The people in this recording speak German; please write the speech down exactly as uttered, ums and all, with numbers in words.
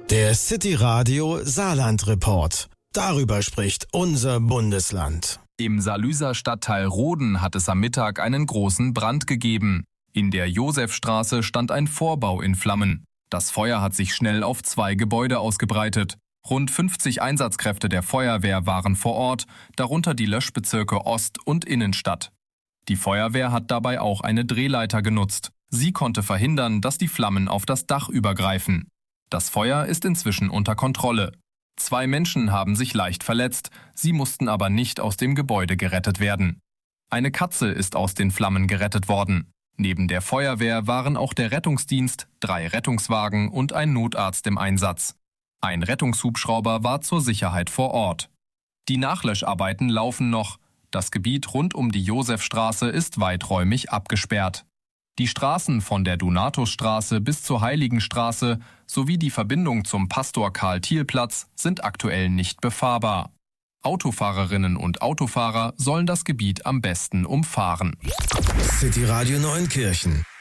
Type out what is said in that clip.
Der City Radio Saarland Report. Darüber spricht unser Bundesland. Im Saarlüser Stadtteil Roden hat es am Mittag einen großen Brand gegeben. In der Josefstraße stand ein Vorbau in Flammen. Das Feuer hat sich schnell auf zwei Gebäude ausgebreitet. Rund fünfzig Einsatzkräfte der Feuerwehr waren vor Ort, darunter die Löschbezirke Ost und Innenstadt. Die Feuerwehr hat dabei auch eine Drehleiter genutzt. Sie konnte verhindern, dass die Flammen auf das Dach übergreifen. Das Feuer ist inzwischen unter Kontrolle. Zwei Menschen haben sich leicht verletzt, sie mussten aber nicht aus dem Gebäude gerettet werden. Eine Katze ist aus den Flammen gerettet worden. Neben der Feuerwehr waren auch der Rettungsdienst, drei Rettungswagen und ein Notarzt im Einsatz. Ein Rettungshubschrauber war zur Sicherheit vor Ort. Die Nachlöscharbeiten laufen noch. Das Gebiet rund um die Josefstraße ist weiträumig abgesperrt. Die Straßen von der Donatusstraße bis zur Heiligenstraße sowie die Verbindung zum Pastor-Karl-Thiel-Platz sind aktuell nicht befahrbar. Autofahrerinnen und Autofahrer sollen das Gebiet am besten umfahren. City Radio Neunkirchen